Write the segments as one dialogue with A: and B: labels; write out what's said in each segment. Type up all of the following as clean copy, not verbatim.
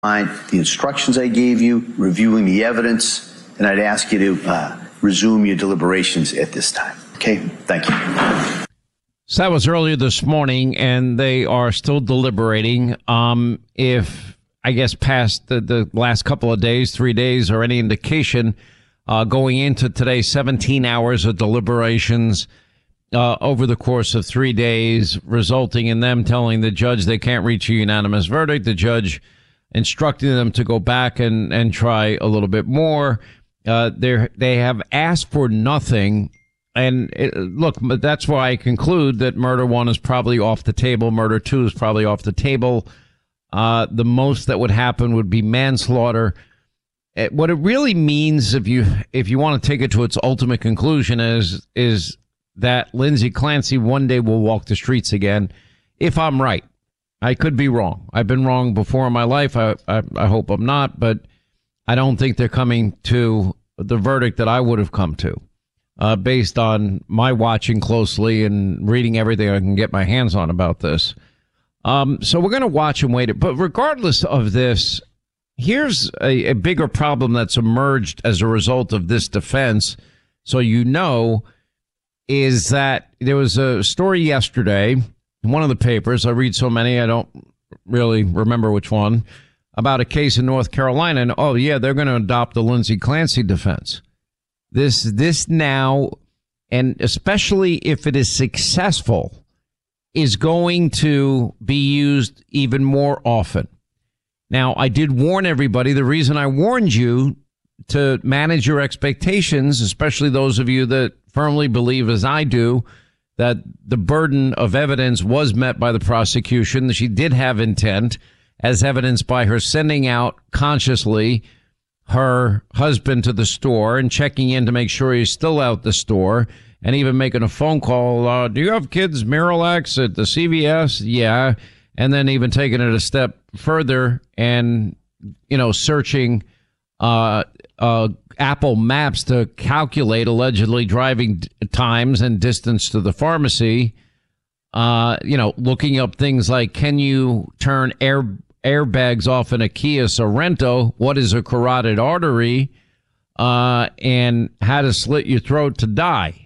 A: the instructions I gave you, reviewing the evidence, and I'd ask you to resume your deliberations at this time. Okay? Thank you.
B: So that was earlier this morning, and they are still deliberating. If, I guess, past the last couple of days, 3 days, or any indication going into today, 17 hours of deliberations over the course of 3 days, resulting in them telling the judge they can't reach a unanimous verdict. The judge instructing them to go back and try a little bit more. They have asked for nothing. And look, that's why I conclude that murder 1 is probably off the table. Murder 2 is probably off the table. The most that would happen would be manslaughter. What it really means, if you want to take it to its ultimate conclusion, is that Lindsay Clancy one day will walk the streets again. If I'm right, I could be wrong. I've been wrong before in my life. I hope I'm not, but I don't think they're coming to the verdict that I would have come to, based on my watching closely and reading everything I can get my hands on about this. So we're going to watch and wait. But regardless of this, here's a bigger problem that's emerged as a result of this defense. So is that there was a story yesterday in one of the papers. I read so many, I don't really remember which one, about a case in North Carolina. And, oh, yeah, they're going to adopt the Lindsay Clancy defense. This now, and especially if it is successful, is going to be used even more often. Now, I did warn everybody. The reason I warned you to manage your expectations, especially those of you that firmly believe, as I do, that the burden of evidence was met by the prosecution. She did have intent, as evidenced by her sending out consciously her husband to the store and checking in to make sure he's still out the store, and even making a phone call. Do you have kids Miralax at the CVS? Yeah. And then even taking it a step further and, searching Apple Maps to calculate allegedly driving times and distance to the pharmacy. Looking up things like, can you turn airbags off in a Kia Sorento? What is a carotid artery? And how to slit your throat to die.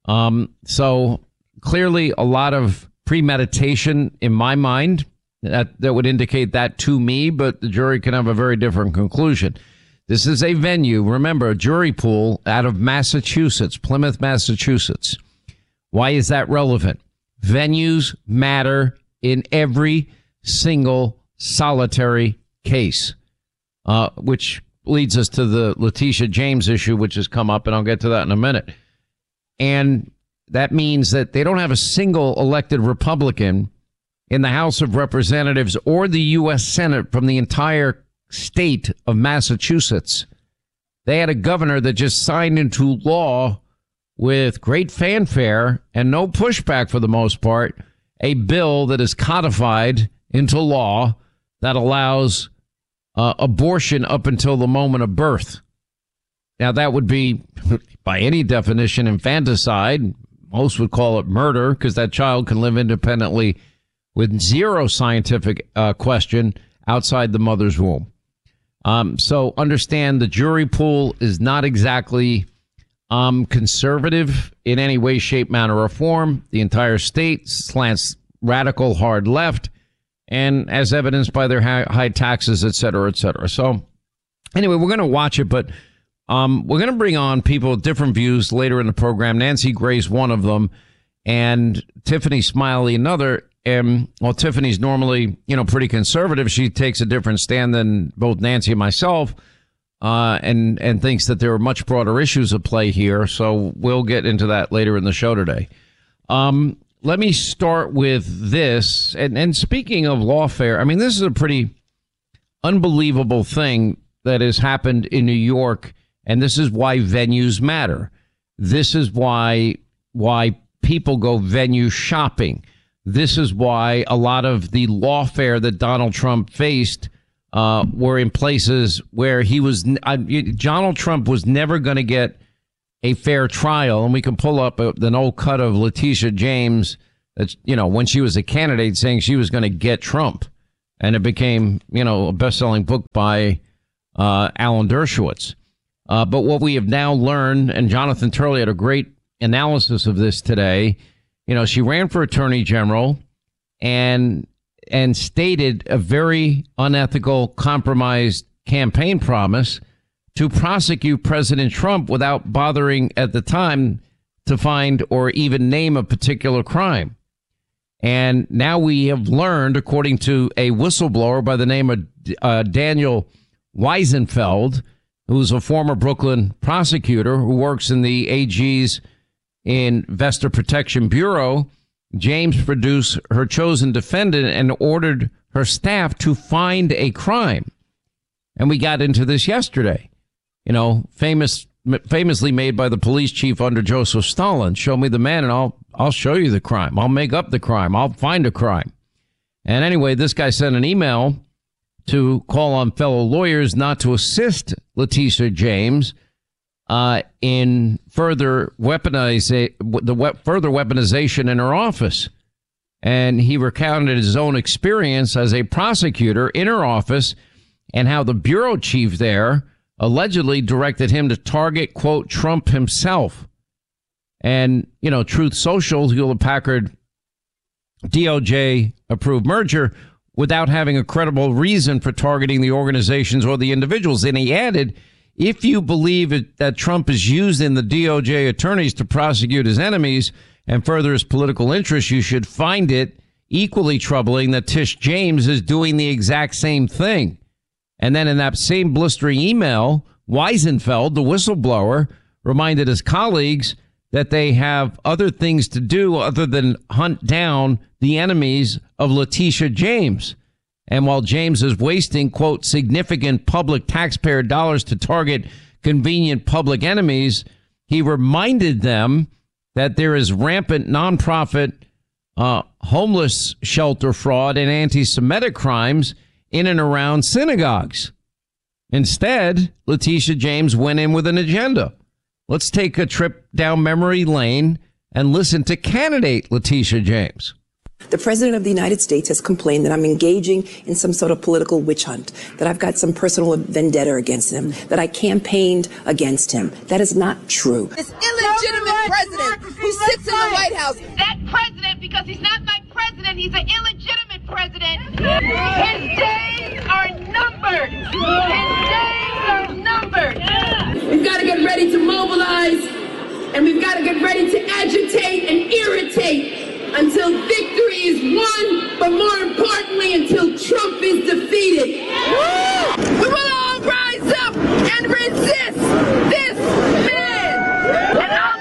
B: So clearly a lot of premeditation in my mind that would indicate that to me, but the jury can have a very different conclusion. This is a venue, remember, a jury pool out of Massachusetts, Plymouth, Massachusetts. Why is that relevant? Venues matter in every single solitary case, which leads us to the Letitia James issue, which has come up, and I'll get to that in a minute. And that means that they don't have a single elected Republican in the House of Representatives or the U.S. Senate from the entire state of Massachusetts. They had a governor that just signed into law with great fanfare and no pushback for the most part, a bill that is codified into law that allows abortion up until the moment of birth. Now, that would be, by any definition, infanticide. Most would call it murder, because that child can live independently with zero scientific question outside the mother's womb. So understand the jury pool is not exactly conservative in any way, shape, manner, or form. The entire state slants radical hard left, and as evidenced by their high taxes, et cetera, et cetera. So anyway, we're going to watch it, but we're going to bring on people with different views later in the program. Nancy Grace, one of them, and Tiffany Smiley, another. Well, Tiffany's normally, pretty conservative. She takes a different stand than both Nancy and myself, and thinks that there are much broader issues at play here. So we'll get into that later in the show today. Let me start with this. And speaking of lawfare, I mean, this is a pretty unbelievable thing that has happened in New York. And this is why venues matter. This is why people go venue shopping. This is why a lot of the lawfare that Donald Trump faced were in places where Donald Trump was never going to get a fair trial. And we can pull up an old cut of Letitia James, that's, when she was a candidate, saying she was going to get Trump. and it became, a best-selling book by Alan Dershowitz. But what we have now learned, and Jonathan Turley had a great analysis of this today, she ran for attorney general and stated a very unethical, compromised campaign promise to prosecute President Trump without bothering at the time to find or even name a particular crime. And now we have learned, according to a whistleblower by the name of Daniel Weisenfeld, who's a former Brooklyn prosecutor who works in the AG's Investor Protection Bureau, James produced her chosen defendant and ordered her staff to find a crime. And we got into this yesterday. Famously made by the police chief under Joseph Stalin. Show me the man and I'll show you the crime. I'll make up the crime. I'll find a crime. And anyway, this guy sent an email to call on fellow lawyers not to assist Letitia James in further weaponization in her office. And he recounted his own experience as a prosecutor in her office and how the bureau chief there allegedly directed him to target, quote, Trump himself. And, Truth Social, Hewlett Packard DOJ approved merger without having a credible reason for targeting the organizations or the individuals. And he added, if you believe that Trump is using the DOJ attorneys to prosecute his enemies and further his political interests, you should find it equally troubling that Tish James is doing the exact same thing. And then in that same blistering email, Weisenfeld, the whistleblower, reminded his colleagues that they have other things to do other than hunt down the enemies of Letitia James. And while James is wasting, quote, significant public taxpayer dollars to target convenient public enemies, he reminded them that there is rampant nonprofit homeless shelter fraud and anti-Semitic crimes in and around synagogues. Instead, Letitia James went in with an agenda. Let's take a trip down memory lane and listen to candidate Letitia James.
C: The president of the United States has complained that I'm engaging in some sort of political witch hunt, that I've got some personal vendetta against him, that I campaigned against him. That is not true.
D: This illegitimate president who sits in the White House.
E: That president, because he's not my president, he's an illegitimate president. His days are numbered. His days are numbered.
D: We've got to get ready to mobilize, and we've got to get ready to agitate and irritate until victory is won, but more importantly, until Trump is defeated. We will all rise up and resist this man,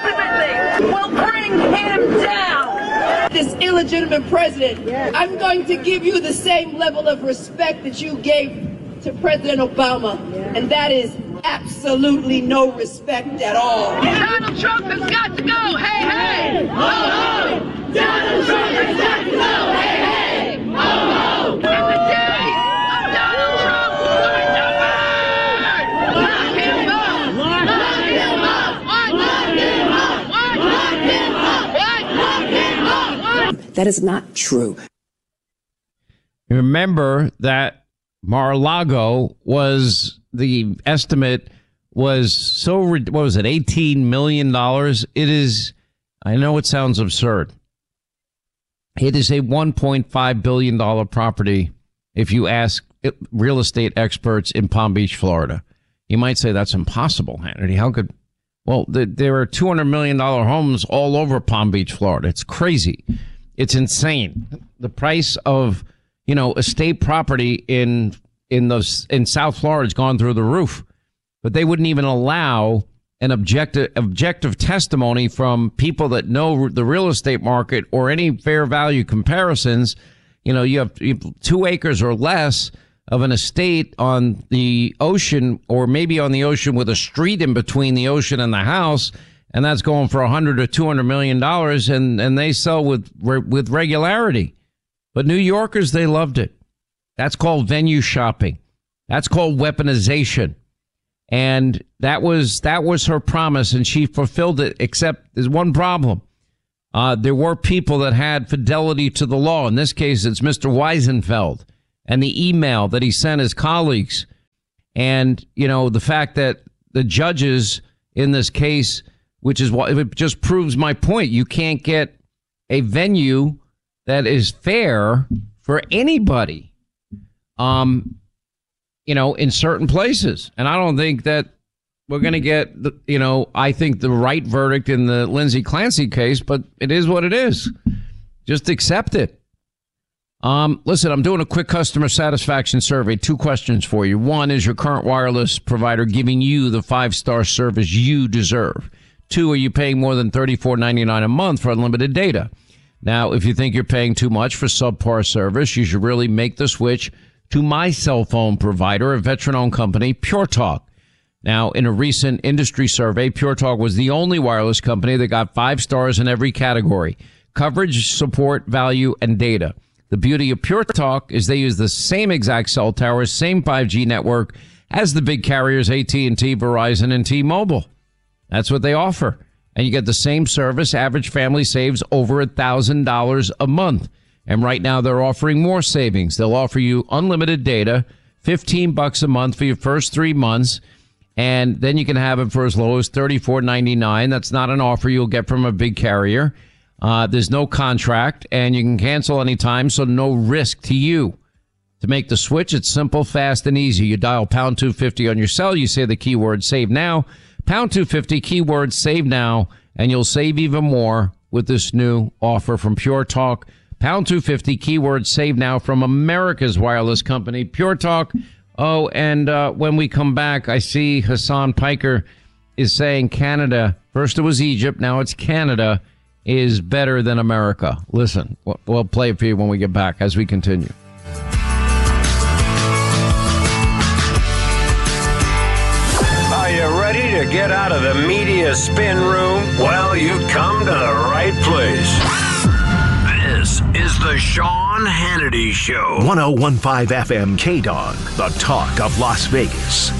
D: and ultimately we'll bring him down. This illegitimate president, I'm going to give you the same level of respect that you gave to President Obama, and that is absolutely no respect at all. Donald Trump has got to go. Hey, hey, ho, ho. Donald Trump has got to go. Hey, hey, ho, ho. And the days of Donald Trump are numbered. Lock him up. Lock him up. Lock him up. Lock him up. Lock him up.
C: That is not true.
B: Remember that Mar-a-Lago was, the estimate was so, what was it, $18 million? It is, I know it sounds absurd. It is a $1.5 billion property if you ask real estate experts in Palm Beach, Florida. You might say that's impossible, Hannity. How could, well, there are $200 million homes all over Palm Beach, Florida. It's crazy. It's insane. The price of, estate property in South Florida has gone through the roof, but they wouldn't even allow an objective testimony from people that know the real estate market or any fair value comparisons. You have 2 acres or less of an estate on the ocean, or maybe on the ocean with a street in between the ocean and the house, and that's going for $100 or $200 million, and they sell with regularity. But New Yorkers, they loved it. That's called venue shopping. That's called weaponization. And that was her promise, and she fulfilled it, except there's one problem. There were people that had fidelity to the law. In this case, it's Mr. Weisenfeld. and the email that he sent his colleagues. And, the fact that the judges in this case, which is what it just proves my point. You can't get a venue that is fair for anybody, in certain places. And I don't think that we're going to get, I think the right verdict in the Lindsay Clancy case, but it is what it is. Just accept it. Listen, I'm doing a quick customer satisfaction survey. 2 questions for you. 1, is your current wireless provider giving you the 5-star service you deserve? 2, are you paying more than $34.99 a month for unlimited data? Now, if you think you're paying too much for subpar service, you should really make the switch to my cell phone provider, a veteran-owned company, Pure Talk. Now, in a recent industry survey, Pure Talk was the only wireless company that got 5 stars in every category: coverage, support, value, and data. The beauty of Pure Talk is they use the same exact cell towers, same 5G network as the big carriers AT&T, Verizon, and T-Mobile. That's what they offer. And you get the same service. Average family saves over $1,000 a month. And right now they're offering more savings. They'll offer you unlimited data, $15 a month for your first 3 months. And then you can have it for as low as $34.99. That's not an offer you'll get from a big carrier. There's no contract, and you can cancel anytime, so no risk to you. To make the switch, it's simple, fast, and easy. You dial pound 250 on your cell. You say the keyword save now. Pound 250, keyword save now, and you'll save even more with this new offer from Pure Talk. Pound 250, keyword save now from America's wireless company, Pure Talk. Oh, and when we come back, I see Hassan Piker is saying Canada, first it was Egypt, now it's Canada, is better than America. Listen, we'll play it for you when we get back as we continue.
F: Are you ready to get out of the media spin room? Well, you've come to the right place. This is the Sean Hannity Show.
G: 101.5 FM K-Dog, the talk of Las Vegas.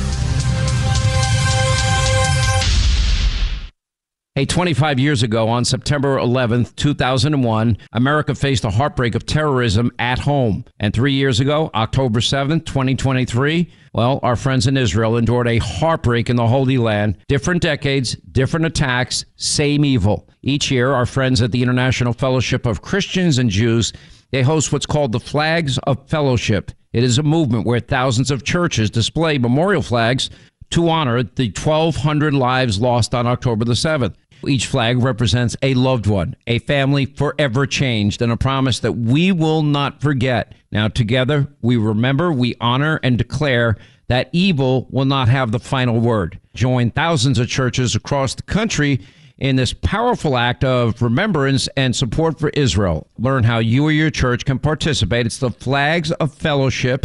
B: Hey, 25 years ago, on September 11th, 2001, America faced a heartbreak of terrorism at home. And 3 years ago, October 7th, 2023, well, our friends in Israel endured a heartbreak in the Holy Land. Different decades, different attacks, same evil. Each year, our friends at the International Fellowship of Christians and Jews, they host what's called the Flags of Fellowship. It is a movement where thousands of churches display memorial flags to honor the 1,200 lives lost on October the 7th. Each flag represents a loved one, a family forever changed, and a promise that we will not forget. Now, together, we remember, we honor, and declare that evil will not have the final word. Join thousands of churches across the country in this powerful act of remembrance and support for Israel. Learn how you or your church can participate. It's the Flags of Fellowship.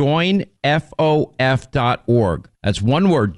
B: JoinFOF.org. That's one word,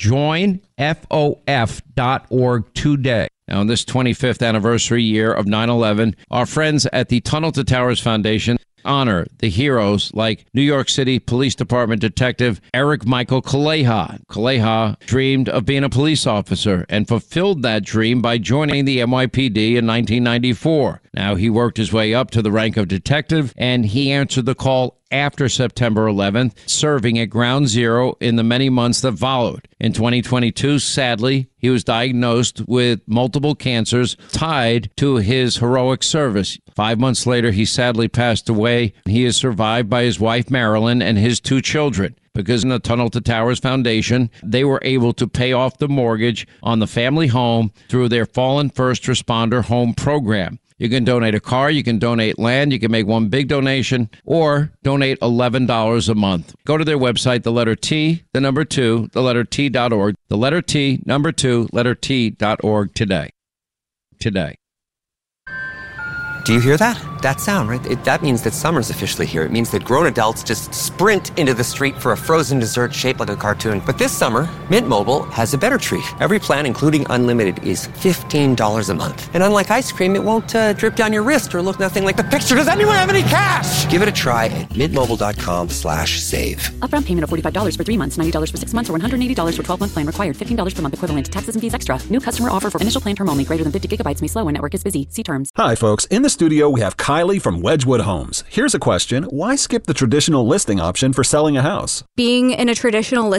B: JoinFOF.org today. Now, on this 25th anniversary year of 9/11, our friends at the Tunnel to Towers Foundation honor the heroes like New York City Police Department Detective Eric Michael Kaleha. Kaleha dreamed of being a police officer and fulfilled that dream by joining the NYPD in 1994. Now, he worked his way up to the rank of detective, and he answered the call after September 11th, serving at Ground Zero in the many months that followed. In 2022, sadly, he was diagnosed with multiple cancers tied to his heroic service. 5 months later, he sadly passed away. He is survived by his wife, Marilyn, and his 2 children. Because in the Tunnel to Towers Foundation, they were able to pay off the mortgage on the family home through their Fallen First Responder Home Program. You can donate a car, you can donate land, you can make one big donation, or donate $11 a month. Go to their website, the letter T, the number 2, the letter T.org, the letter T, number 2, letter T.org today. Today.
H: Do you hear that? That sound, right? That means that summer's officially here. It means that grown adults just sprint into the street for a frozen dessert shaped like a cartoon. But this summer, Mint Mobile has a better treat. Every plan, including unlimited, is $15 a month. And unlike ice cream, it won't drip down your wrist or look nothing like the picture. Does anyone have any cash? Give it a try at mintmobile.com/save.
I: Upfront payment of $45 for 3 months, $90 for 6 months, or $180 for 12-month plan required. $15 per month equivalent. Taxes and fees extra. New customer offer for initial plan term only. Greater than 50 gigabytes may slow when network is busy. See terms.
G: Hi, folks. In the studio, we have
J: Kylie from Wedgwood Homes. Here's a question. Why skip the traditional listing option for selling a house?
K: Being in a traditional listing